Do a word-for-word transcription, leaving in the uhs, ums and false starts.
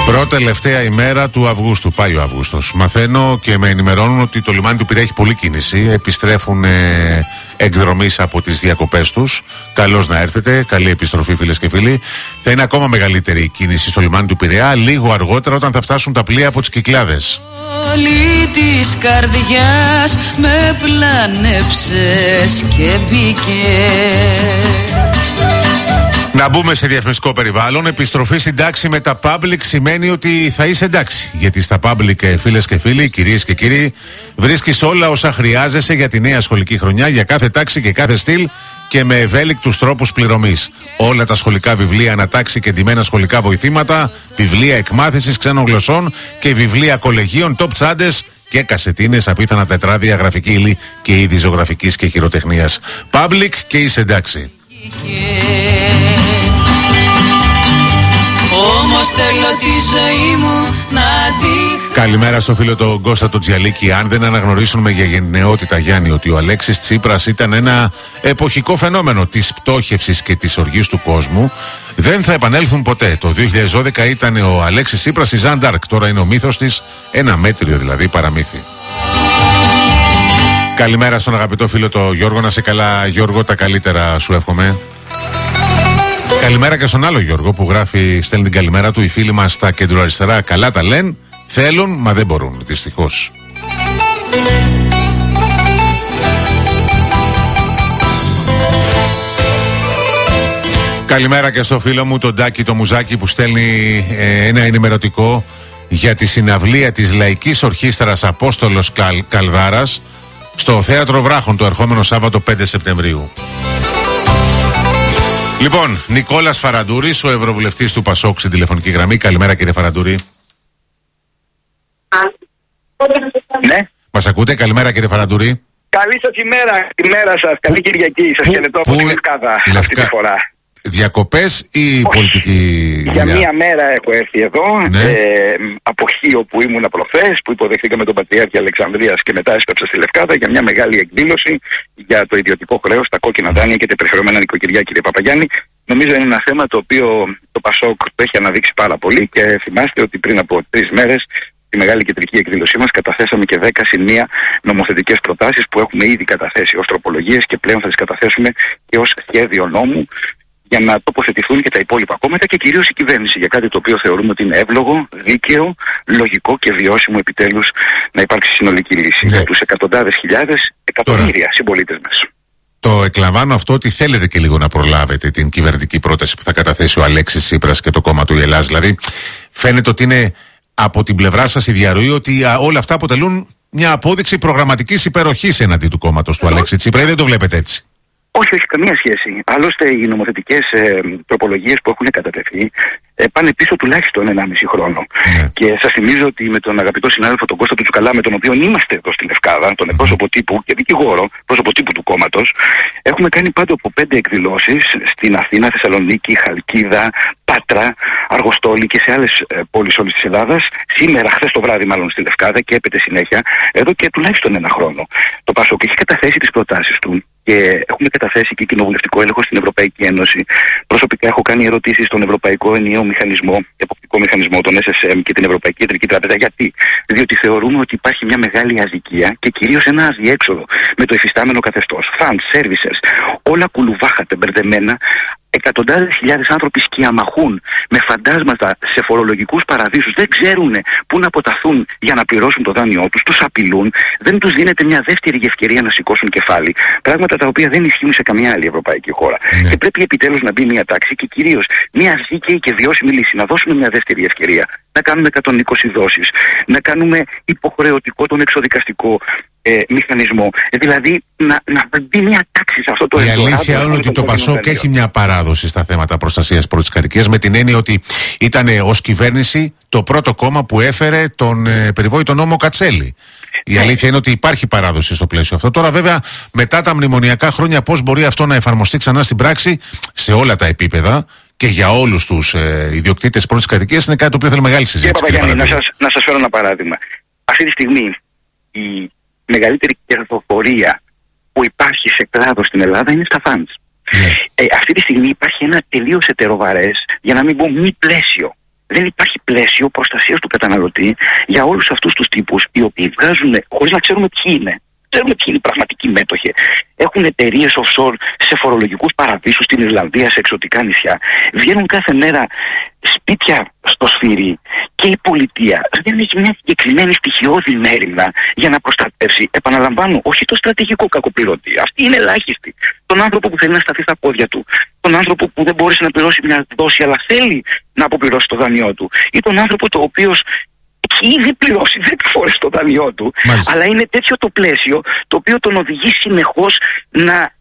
Πρώτη τελευταία ημέρα του Αυγούστου. Πάει ο Αύγουστος. Μαθαίνω και με ενημερώνουν ότι το λιμάνι του Πειραιά έχει πολλή κίνηση. Επιστρέφουν ε, εκδρομής από τις διακοπές τους. Καλώς να έρθετε. Καλή επιστροφή, φίλες και φίλοι. Θα είναι ακόμα μεγαλύτερη η κίνηση στο λιμάνι του Πειραιά λίγο αργότερα, όταν θα φτάσουν τα πλοία από τις Κυκλάδες. Όλη της καρδιάς με πλανέψες και μπήκες. Να μπούμε σε διαφημιστικό περιβάλλον. Επιστροφή στην τάξη με τα public σημαίνει ότι θα είσαι εντάξει. Γιατί στα public, φίλες και φίλοι, κυρίες και κύριοι, βρίσκεις όλα όσα χρειάζεσαι για τη νέα σχολική χρονιά, για κάθε τάξη και κάθε στυλ και με ευέλικτους τρόπους πληρωμής. Όλα τα σχολικά βιβλία ανατάξει και ντυμένα σχολικά βοηθήματα, βιβλία εκμάθησης ξένων γλωσσών και βιβλία κολεγίων, top τσάντες και κασετίνες, απίθανα τετράδια, γραφική ύλη και είδη ζωγραφικής και χειροτεχνίας. Public και είσαι εντάξει. Όμως θέλω τη ζωή μου να τη... Καλημέρα στο φίλο τον Κώστα τον Τζιαλίκη. Αν δεν αναγνωρίσουμε για γενναιότητα, Γιάννη, ότι ο Αλέξης Τσίπρας ήταν ένα εποχικό φαινόμενο της πτώχευσης και της οργής του κόσμου, δεν θα επανέλθουν ποτέ. Το δύο χιλιάδες δώδεκα ήταν ο Αλέξης Τσίπρας η Ζαν Ντάρκ. Τώρα είναι ο μύθος της, ένα μέτριο δηλαδή παραμύθι. Καλημέρα στον αγαπητό φίλο το Γιώργο. Να σε καλά, Γιώργο, τα καλύτερα σου εύχομαι. Καλημέρα και στον άλλο Γιώργο που γράφει, στέλνει την καλημέρα του. Οι φίλοι μας στα κεντροαριστερά καλά τα λένε, θέλουν μα δεν μπορούν, δυστυχώς. Καλημέρα και στο φίλο μου τον Τάκη το Μουζάκι που στέλνει ε, ένα ενημερωτικό για τη συναυλία της Λαϊκής Ορχήστρας Απόστολος Καλ, Καλδάρας στο Θέατρο Βράχων το ερχόμενο Σάββατο πέντε Σεπτεμβρίου. Λοιπόν, Νικόλας Φαραντούρης, ο Ευρωβουλευτής του Πασόκ στην τηλεφωνική γραμμή. Καλημέρα κύριε Φαραντούρη. Ναι. Μας ακούτε? Καλημέρα κύριε Φαραντούρη. Καλή σας ημέρα, ημέρα σας, καλή Κυριακή. Σας χαιρετώ από τη Λευκάδα αυτή τη φορά. Διακοπές ή πολιτική Για δουλειά? Μία μέρα έχω έρθει εδώ, ναι. ε, από Χίο που ήμουν προχθές, που υποδεχθήκαμε τον Πατριάρχη Αλεξανδρίας και μετά έστρεψα στη Λευκάδα για μια μεγάλη εκδήλωση για το ιδιωτικό χρέος, τα κόκκινα δάνεια και τα υπερχρεωμένα νοικοκυριά, κύριε Παπαγιάννη. Νομίζω είναι ένα θέμα το οποίο το Πασόκ το έχει αναδείξει πάρα πολύ και θυμάστε ότι πριν από τρεις μέρες στη μεγάλη κεντρική εκδήλωσή μας καταθέσαμε και δέκα συν μία νομοθετικές προτάσεις που έχουμε ήδη καταθέσει ως τροπολογίες και πλέον θα τις καταθέσουμε και ως σχέδιο νόμου για να τοποθετηθούν και τα υπόλοιπα κόμματα και κυρίως η κυβέρνηση για κάτι το οποίο θεωρούμε ότι είναι εύλογο, δίκαιο, λογικό και βιώσιμο επιτέλους να υπάρξει συνολική λύση ναι. για τους εκατοντάδες χιλιάδες, εκατομμύρια συμπολίτες μας. Το εκλαμβάνω αυτό ότι θέλετε και λίγο να προλάβετε την κυβερνητική πρόταση που θα καταθέσει ο Αλέξης Τσίπρας και το κόμμα του η Ελλάδα. Δηλαδή φαίνεται ότι είναι από την πλευρά σας η διαρροή ότι α, όλα αυτά αποτελούν μια απόδειξη προγραμματικής υπεροχής εναντί του κόμματος του Αλέξη Τσίπρα ή δεν το βλέπετε έτσι? Όχι, όχι, καμία σχέση. Άλλωστε, οι νομοθετικές ε, τροπολογίες που έχουν κατατεθεί ε, πάνε πίσω τουλάχιστον ενάμιση χρόνο. Yeah. Και σας θυμίζω ότι με τον αγαπητό συνάδελφο τον Κώστα του Τσουκαλά, με τον οποίο είμαστε εδώ στη Λευκάδα, τον εκπρόσωπο τύπου και δικηγόρο, πρόσωπο τύπου του κόμματος, έχουμε κάνει πάντω από πέντε εκδηλώσεις στην Αθήνα, Θεσσαλονίκη, Χαλκίδα, Πάτρα, Αργοστόλη και σε άλλες ε, πόλεις όλης της Ελλάδας. Σήμερα, χθες το βράδυ, μάλλον στη Λευκάδα και έπεται συνέχεια, εδώ και τουλάχιστον ένα χρόνο. Το Πασόκ έχει καταθέσει τις προτάσεις του. Και έχουμε καταθέσει και κοινοβουλευτικό έλεγχο στην Ευρωπαϊκή Ένωση. Προσωπικά έχω κάνει ερωτήσεις στον Ευρωπαϊκό Ενιαίο Μηχανισμό, Εποπτικό Μηχανισμό, τον ες ες εμ και την Ευρωπαϊκή Κεντρική Τράπεζα. Γιατί? Διότι θεωρούμε ότι υπάρχει μια μεγάλη αδικία και κυρίως ένα αδιέξοδο με το υφιστάμενο καθεστώς. Funds, services, όλα κουλουβάχατε μπερδεμένα. Εκατοντάδες χιλιάδες άνθρωποι σκιαμαχούν με φαντάσματα σε φορολογικούς παραδείσους, δεν ξέρουν πού να αποταθούν για να πληρώσουν το δάνειό τους, τους απειλούν, δεν τους δίνεται μια δεύτερη ευκαιρία να σηκώσουν κεφάλι. Πράγματα τα οποία δεν ισχύουν σε καμιά άλλη ευρωπαϊκή χώρα. Ναι. Και πρέπει επιτέλους να μπει μια τάξη και κυρίως μια δίκαιη και βιώσιμη λύση. Να δώσουμε μια δεύτερη ευκαιρία. Να κάνουμε εκατόν είκοσι δόσεις. Να κάνουμε υποχρεωτικό τον εξοδικαστικό ε, μηχανισμό. Ε, δηλαδή να, να μπει μια τάξη σε αυτό το Η αλήθεια είναι ότι το Πασόκ έχει μια παράδοση στα θέματα προστασίας πρώτης κατοικίας, με την έννοια ότι ήταν ως κυβέρνηση το πρώτο κόμμα που έφερε τον ε, περιβόητο νόμο Κατσέλη. Η αλήθεια είναι ότι υπάρχει παράδοση στο πλαίσιο αυτό. Τώρα, βέβαια, μετά τα μνημονιακά χρόνια, πώς μπορεί αυτό να εφαρμοστεί ξανά στην πράξη σε όλα τα επίπεδα και για όλους τους ε, ιδιοκτήτες πρώτης κατοικίας είναι κάτι το οποίο θέλει μεγάλη συζήτηση. Κύριε Παπαγιάννη, να σας, να σας φέρω ένα παράδειγμα. Αυτή τη στιγμή η μεγαλύτερη κερδοφορία που υπάρχει σε κλάδο στην Ελλάδα είναι στα funds. Yeah. Ε, αυτή τη στιγμή υπάρχει ένα τελείως ετεροβαρές, για να μην πω μη πλαίσιο Δεν υπάρχει πλαίσιο προστασίας του καταναλωτή για όλους αυτούς τους τύπους οι οποίοι βγάζουν, χωρίς να ξέρουμε ποιοι είναι. Ξέρουμε ποιοι είναι οι πραγματικοί μέτοχοι. Έχουν εταιρείες offshore σε φορολογικούς παραδείσους στην Ιρλανδία, σε εξωτικά νησιά. Βγαίνουν κάθε μέρα σπίτια στο σφυρί και η πολιτεία δεν έχει μια συγκεκριμένη στοιχειώδη μέρημνα για να προστατεύσει. Επαναλαμβάνω, όχι το στρατηγικό κακοπληρωτή. Αυτή είναι ελάχιστη. Τον άνθρωπο που θέλει να σταθεί στα πόδια του. Τον άνθρωπο που δεν μπόρεσε να πληρώσει μια δόση, αλλά θέλει να αποπληρώσει το δάνειό του. Ή τον άνθρωπο το οποίο έχει ήδη πληρώσει δέκα φορές το δάνειό του. Μάλιστα. Αλλά είναι τέτοιο το πλαίσιο το οποίο τον οδηγεί συνεχώς να